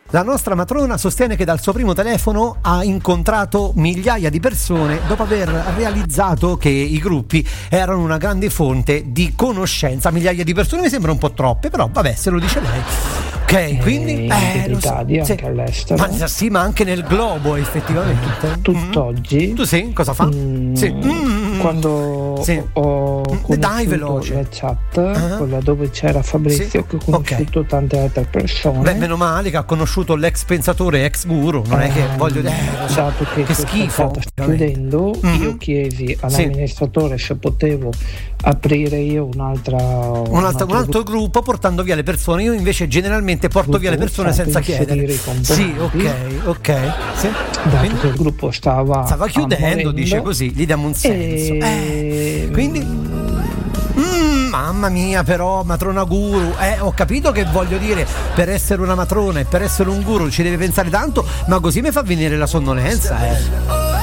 La nostra matrona sostiene che dal suo primo telefono ha incontrato migliaia di persone dopo aver realizzato che i gruppi erano una grande fonte di conoscenza. Migliaia di persone mi sembra un po' troppe, però vabbè, se lo dice lei. Ok, quindi in Italia, anche all'estero. Ma sì, ma anche nel globo, effettivamente. Tutt'oggi. Tu sì? Cosa fa? Quando ho conosciuto la chat, quella dove c'era Fabrizio, che ho conosciuto tante altre persone. Beh, meno male che ha conosciuto l'ex pensatore, ex guru, non è che voglio dato che schifo. Chiudendo, io chiesi all'amministratore se potevo aprire io un altro gruppo portando via le persone. Io invece generalmente porto via le persone senza chiedere. Sì, ok. Sì. Dato che il gruppo stava chiudendo, dice così, gli diamo un senso. Quindi mamma mia, però matrona guru, ho capito che voglio dire, per essere una matrona e per essere un guru ci deve pensare tanto, ma così mi fa venire la sonnolenza.